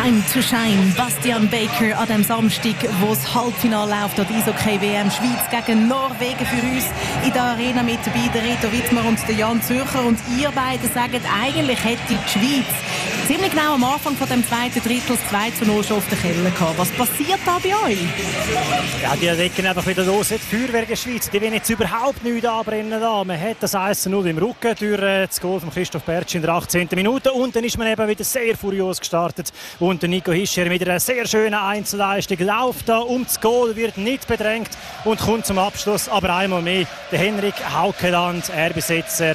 Time to Shine. Bastian Baker an dem Samstag, wo das Halbfinale läuft, der Eishockey-WM Schweiz gegen Norwegen für uns. In der Arena mit dabei der Reto Wittmer und der Jan Zürcher. Und ihr beide sagt, eigentlich hätte die Schweiz ziemlich genau am Anfang von dem zweiten Drittel 2:0 schon auf den Keller gehabt. Was passiert da bei euch? Ja, die decken einfach wieder los. Die Feuerwehr der Schweiz, die will jetzt überhaupt nichts anbrennen. Da. Man hat das 1:0 im Rücken durch das Goal von Christoph Bertsch in der 18. Minute. Und dann ist man eben wieder sehr furios gestartet. Und der Nico Hischer mit einer sehr schönen Einzelleistung läuft da um das Goal, wird nicht bedrängt und kommt zum Abschluss. Aber einmal mehr der Henrik Haukeland, RB-Setzer.